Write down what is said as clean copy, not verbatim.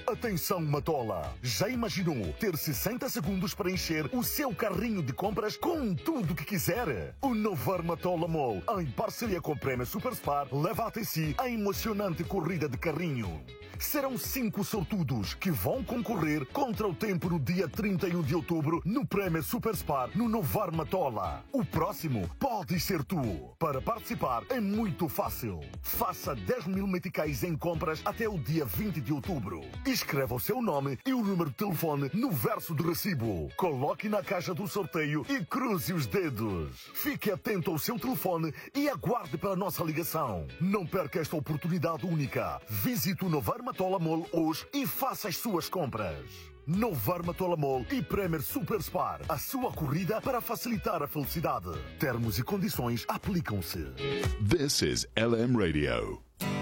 Atenção, Matola! Já imaginou ter 60 segundos para encher o seu carrinho de compras com tudo que quiser? O novo Armatola Mall, em parceria com o Prémio Superspar, leva até si a emocionante corrida de carrinho. Serão 5 sortudos que vão concorrer contra o tempo no dia 31 de outubro no Prémio Superspar no novo Armatola. O próximo pode ser tu. Para participar é muito fácil. Faça 10 mil meticais em compras até o dia 20 de outubro. Escreva o seu nome e o número de telefone no verso do recibo. Coloque na caixa do sorteio e cruze os dedos. Fique atento ao seu telefone e aguarde pela nossa ligação. Não perca esta oportunidade única. Visite o novo Armatola Mall hoje e faça as suas compras. Novo Armatola Mall e Premier Superspar. A sua corrida para facilitar a felicidade. Termos e condições aplicam-se. This is LM Radio.